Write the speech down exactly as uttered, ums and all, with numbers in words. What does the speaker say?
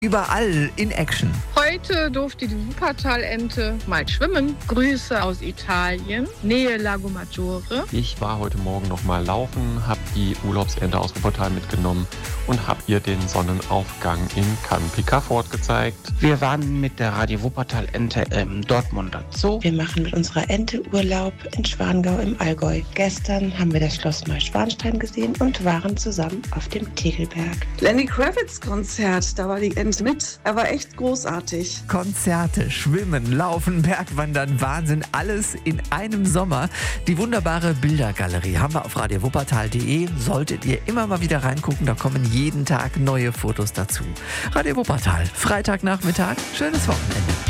Überall in Action. Heute durfte die Wuppertal-Ente mal schwimmen. Grüße aus Italien, Nähe Lago Maggiore. Ich war heute Morgen noch mal laufen, habe die Urlaubsente aus Wuppertal mitgenommen und habe ihr den Sonnenaufgang in Cannes-Picard gezeigt. Wir waren mit der Radio Wuppertal-Ente im Dortmunder Zoo. Wir machen mit unserer Ente Urlaub in Schwangau im Allgäu. Gestern haben wir das Schloss Neuschwanstein gesehen und waren zusammen auf dem Tegelberg. Lenny Kravitz Konzert, da war die Ente mit. Er war echt großartig. Konzerte, Schwimmen, Laufen, Bergwandern, Wahnsinn, alles in einem Sommer. Die wunderbare Bildergalerie haben wir auf radio wuppertal punkt de. Solltet ihr immer mal wieder reingucken, da kommen jeden Tag neue Fotos dazu. Radio Wuppertal, Freitagnachmittag, schönes Wochenende.